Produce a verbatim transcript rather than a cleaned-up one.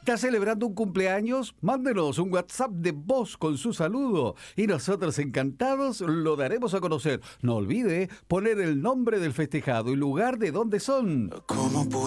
¿Está celebrando un cumpleaños? Mándenos un WhatsApp de voz con su saludo y nosotros encantados lo daremos a conocer. No olvide poner el nombre del festejado y lugar de donde son. ¿Cómo